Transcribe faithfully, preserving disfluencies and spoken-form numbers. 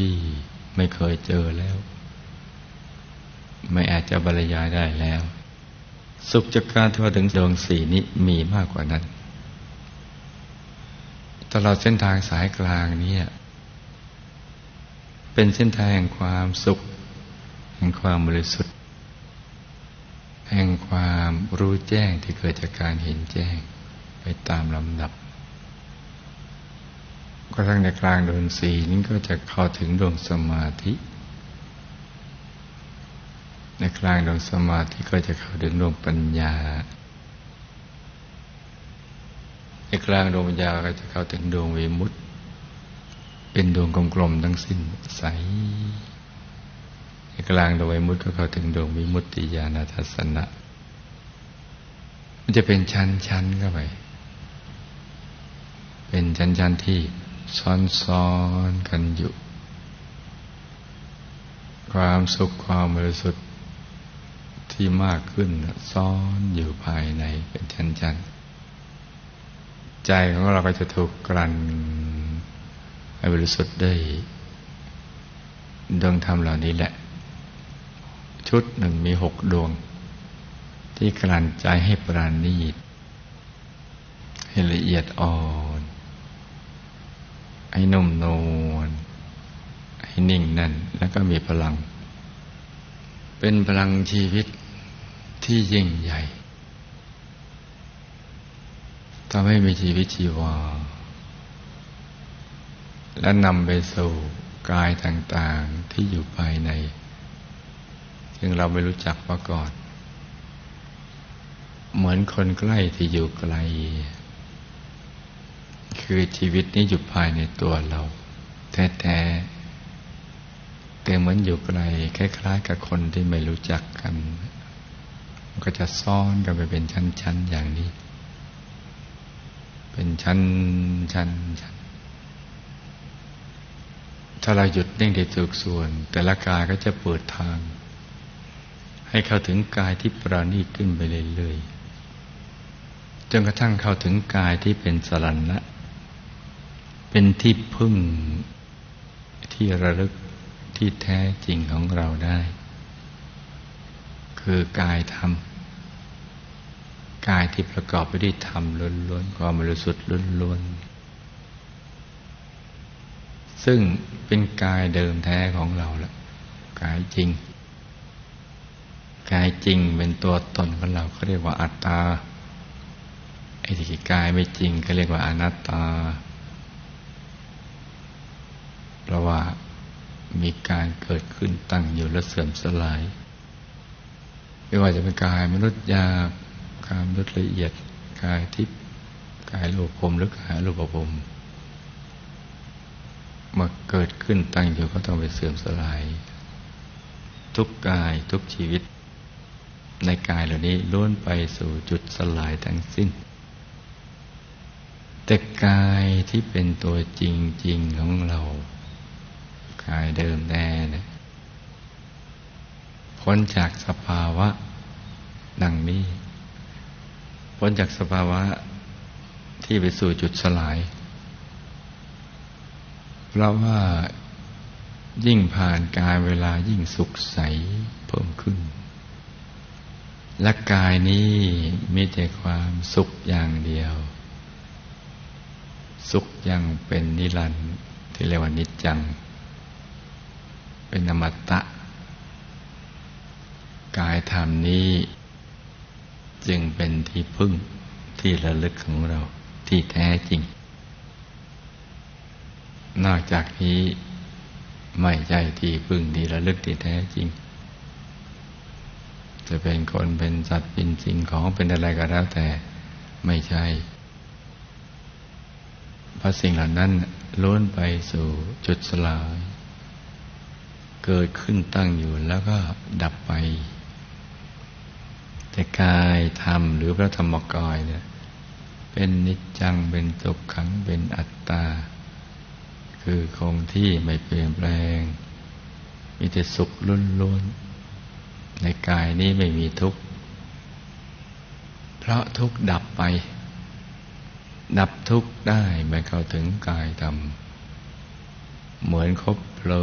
ที่ไม่เคยเจอแล้วไม่อาจจะบรรยายได้แล้วสุขจากการที่ว่าถึงดวงสี่นี้มีมากกว่านั้นตลอดเส้นทางสายกลางนี้เป็นเส้นทางแห่งความสุขแห่งความบริสุทธิ์แห่งความรู้แจ้งที่เกิดจากการเห็นแจ้งไปตามลำดับกระทั่งในกลางดวงสี่นี้ก็จะเข้าถึงดวงสมาธิในกลางดวงสมาธิก็จะเข้าถึงดวงปัญญาในกลางดวงปัญญาก็จะเข้าถึงดวงวิมุตติเป็นดวงกลมๆทั้งสิ้นใสในกลางดวงวิมุตติก็เข้าถึงดวงวิมุตติญาณทัสสนะมันจะเป็นชั้นๆเข้าไปเป็นชั้นๆที่ซ้อนๆกันอยู่ความสุขความบริสุทธิ์ที่มากขึ้นซ้อนอยู่ภายในเป็นชั้นๆใจของเราก็จะถูกกลั่นให้บริสุทธิ์ได้ดวงธรรมเหล่านี้แหละชุดหนึ่งมีหกดวงที่กลั่นใจให้ปราณีตให้ละเอียดอ่อนให้นุ่มนวลให้นิ่งแน่นแล้วก็มีพลังเป็นพลังชีวิตที่ยิ่งใหญ่ทำให้มีชีวิตชีวาและนำไปสู่กายต่างๆที่อยู่ภายในซึ่งเราไม่รู้จักมาก่อนเหมือนคนใกล้ที่อยู่ไกลคือชีวิตนี้อยู่ภายในตัวเราแท้ๆแต่เหมือนอยู่ไกลคล้ายๆกับคนที่ไม่รู้จักกันมันก็จะซ่อนกันไปเป็นชั้นๆอย่างนี้เป็นชั้นชั้นชั้นถ้าเราหยุดนิ่งที่ถูกส่วนแต่ละกายก็จะเปิดทางให้เข้าถึงกายที่ปราณีตขึ้นไปเรื่อยๆจนกระทั่งเข้าถึงกายที่เป็นสรณะเป็นที่พึ่งที่ระลึกที่แท้จริงของเราได้คือกายธรรมกายที่ประกอบไปด้วยธรรมล้วนๆความบริสุทธิ์ล้วนๆซึ่งเป็นกายเดิมแท้ของเราละกายจริงกายจริงเป็นตัวตนของเราเขาเรียกว่าอัตตาไอ้ที่กายไม่จริงก็เรียกว่าอนัตตาเพราะว่ามีการเกิดขึ้นตั้งอยู่และเสื่อมสลายไม่ว่าจะเป็นกายมนุษย์หยาบกายมนุษย์ละเอียดกายทิพย์กายรูปภพหรือกายอรูปภพเมื่อเกิดขึ้นตั้งอยู่ก็ต้องไปเสื่อมสลายทุกกายทุกชีวิตในกายเหล่านี้ล้วนไปสู่จุดสลายทั้งสิ้นแต่กายที่เป็นตัวจริงๆของเรากายเดิมแน่นะพ้นจากสภาวะดังนี้พ้นจากสภาวะที่ไปสู่จุดสลายเพราะว่ายิ่งผ่านกายเวลายิ่งสุขใสเพิ่มขึ้นและกายนี้มีแต่ความสุขอย่างเดียวสุขอย่างเป็นนิรันดร์ที่เรียกว่านิจจังเป็นอมตะกายธรรมนี้จึงเป็นที่พึ่งที่ระลึกของเราที่แท้จริงนอกจากนี้ไม่ใช่ที่พึ่งที่ระลึกที่แท้จริงจะเป็นคนเป็นสัตว์เป็นสิ่งของเป็นอะไรก็แล้วแต่ไม่ใช่เพราะสิ่งเหล่านั้นล้วนไปสู่จุดสลายเกิดขึ้นตั้งอยู่แล้วก็ดับไปแต่กายธรรมหรือพระธรรมกายเนี่ยเป็นนิจจังเป็นทุกขังเป็นอัตตาคือคงที่ไม่เปลี่ยนแปลงมีแต่สุขล้วนๆในกายนี้ไม่มีทุกข์เพราะทุกข์ดับไปดับทุกข์ได้เมื่อเข้าถึงกายธรรมเหมือนคบเพลิง